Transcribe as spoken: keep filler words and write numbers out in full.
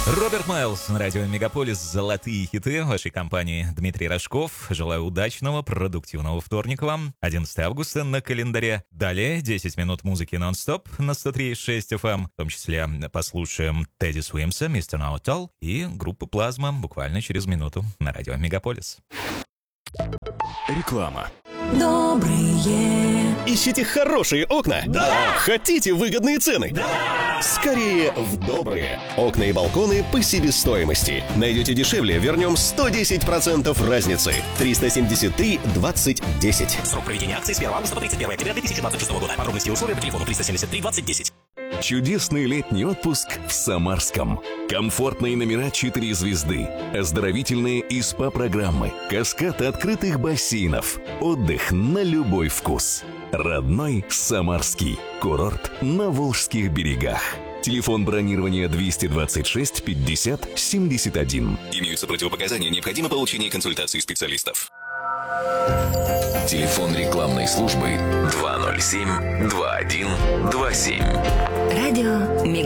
Роберт Майлз на радио Мегаполис. Золотые хиты вашей компании. Дмитрий Рожков. Желаю удачного, продуктивного вторника вам. одиннадцатого августа на календаре. Далее десять минут музыки нон-стоп на сто три и шесть эф эм. В том числе послушаем Тедди Суимса, мистер Наутал и группу Плазма буквально через минуту на радио Мегаполис. Реклама. Добрые. Ищите хорошие окна? Да! Хотите выгодные цены? Да! Скорее в Добрые. Окна и балконы по себестоимости. Найдете дешевле, вернем сто десять процентов разницы. триста семьдесят три двадцать десять. Срок проведения акции с первого августа по тридцать первого октября две тысячи двадцать шестого года. Подробности и условия по телефону триста семьдесят три двадцать десять. Чудесный летний отпуск в Самарском. Комфортные номера четыре звезды, оздоровительные и СПА-программы, каскад открытых бассейнов, отдых на любой вкус. Родной Самарский курорт на Волжских берегах. Телефон бронирования двести двадцать шесть пятьдесят семьдесят один. Имеются противопоказания, необходимо получение консультации специалистов. Телефон рекламной службы два ноль семь два один два семь. Радио Мегаполис.